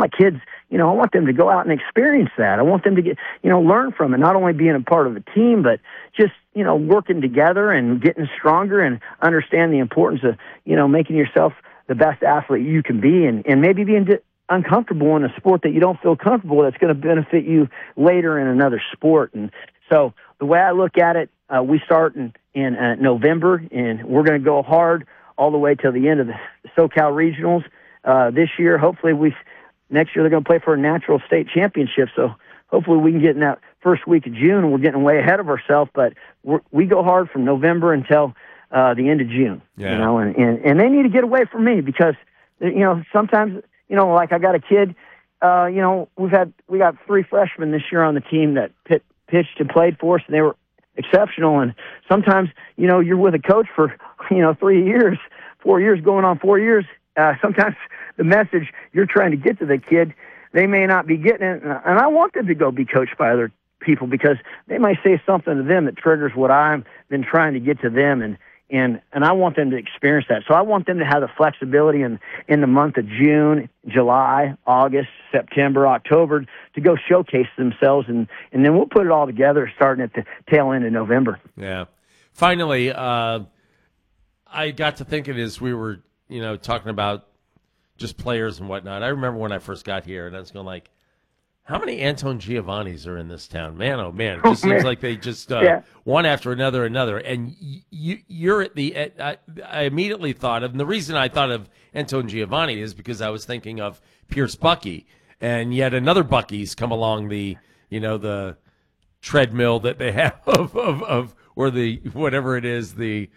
my kids, I want them to go out and experience that. I want them to get, learn from it, not only being a part of a team, but just, working together and getting stronger and understand the importance of, making yourself the best athlete you can be, and maybe being uncomfortable in a sport that you don't feel comfortable, that's going to benefit you later in another sport. And so the way I look at it, we start in November, and we're going to go hard all the way till the end of the SoCal Regionals this year. Hopefully next year they're going to play for a natural state championship, so hopefully we can get in that first week of June, and we're getting way ahead of ourselves, but we go hard from November until the end of June. Yeah. And they need to get away from me because, sometimes, like I got a kid, we got 3 freshmen this year on the team that pitched and played for us, and they were exceptional. And sometimes, you're with a coach for, 3 years, 4 years, going on 4 years. Sometimes the message you're trying to get to the kid, they may not be getting it. And I want them to go be coached by other people because they might say something to them that triggers what I've been trying to get to them. And I want them to experience that. So I want them to have the flexibility in the month of June, July, August, September, October to go showcase themselves. And then we'll put it all together starting at the tail end of November. Yeah. Finally, I got to thinking as we were, talking about just players and whatnot. I remember when I first got here and I was going like, how many Anton Giovannis are in this town? Man, oh, man. It just seems like they just one after another. And you're at the I immediately thought of, and the reason I thought of Anton Giovanni is because I was thinking of Pierce Bucky. And yet another Bucky's come along the treadmill that they have of or the, whatever it is, the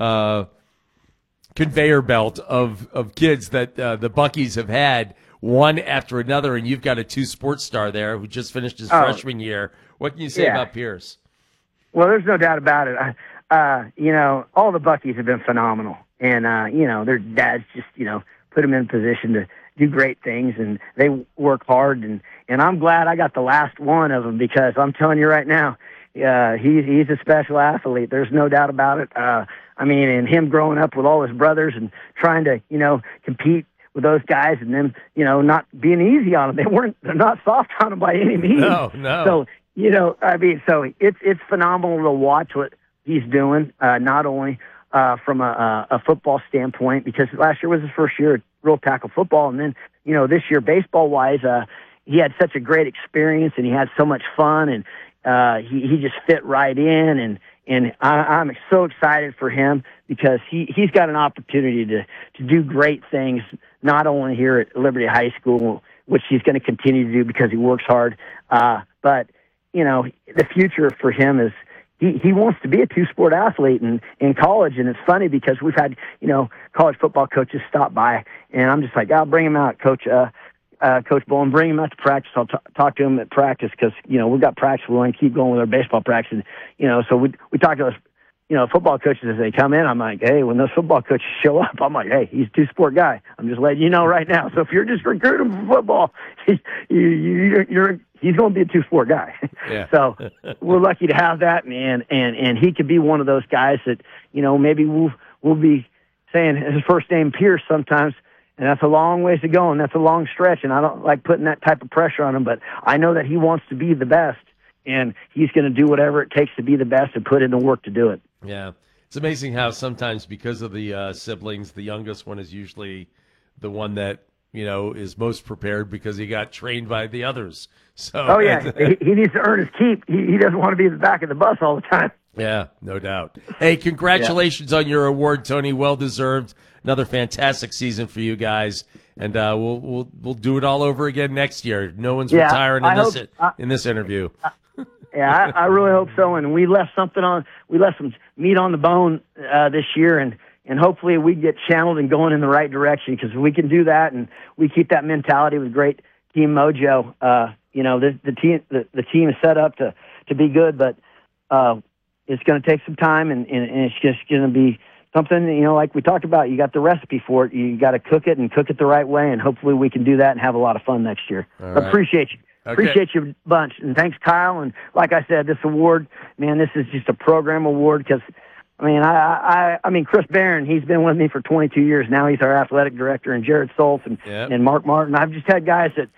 conveyor belt of kids that the Bucky's have had, one after another, and you've got a 2 sports star there who just finished his freshman year. What can you say about Pierce? Well, there's no doubt about it. All the Bucky's have been phenomenal. And, their dads just, put them in position to do great things, and they work hard. And I'm glad I got the last one of them because I'm telling you right now, he's a special athlete. There's no doubt about it. And him growing up with all his brothers and trying to, compete with those guys, and them, not being easy on them. They're not soft on them by any means. No. So, so it's phenomenal to watch what he's doing, not only from a football standpoint, because last year was his first year at real tackle football. And then, this year baseball wise, he had such a great experience and he had so much fun, and he just fit right in. And I'm so excited for him because he's got an opportunity to do great things, not only here at Liberty High School, which he's going to continue to do because he works hard, but, the future for him is he wants to be a 2-sport athlete in college. And it's funny because we've had, college football coaches stop by, and I'm just like, I'll bring him out, Coach Bowen, bring him out to practice. I'll talk to him at practice because, we've got practice. We want to keep going with our baseball practice. And, so we talk to those, football coaches as they come in. I'm like, hey, when those football coaches show up, I'm like, hey, he's a 2-sport guy. I'm just letting you know right now. So if you're just recruiting for football, he's going to be a 2-sport guy. Yeah. So we're lucky to have that, and he could be one of those guys that, maybe we'll be saying his first name Pierce sometimes. And that's a long ways to go, and that's a long stretch, and I don't like putting that type of pressure on him, but I know that he wants to be the best, and he's going to do whatever it takes to be the best and put in the work to do it. Yeah. It's amazing how sometimes because of the siblings, the youngest one is usually the one that, is most prepared because he got trained by the others. So oh, yeah. He needs to earn his keep. He doesn't want to be at the back of the bus all the time. Yeah, no doubt. Hey, congratulations on your award, Tony. Well deserved. Another fantastic season for you guys, and we'll do it all over again next year. No one's retiring in this interview. Yeah, I really hope so. And we left some meat on the bone this year, and hopefully we get channeled and going in the right direction, because we can do that and we keep that mentality with great team mojo. The team is set up to be good, but it's going to take some time, and it's just going to be something, like we talked about. You got the recipe for it. You got to cook it and cook it the right way, and hopefully we can do that and have a lot of fun next year. Right. Appreciate you. Okay. Appreciate you a bunch. And thanks, Kyle. And like I said, this award, man, this is just a program award because, I mean, Chris Barron, he's been with me for 22 years now. He's our athletic director, and Jared Solf and Mark Martin. I've just had guys that